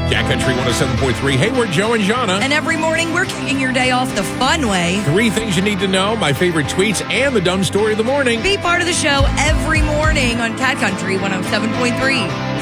Cat Country 107.3. Hey, we're Joe and Jonna. And every morning, we're kicking your day off the fun way. 3 things you need to know, my favorite tweets, and the dumb story of the morning. Be part of the show every morning on Cat Country 107.3.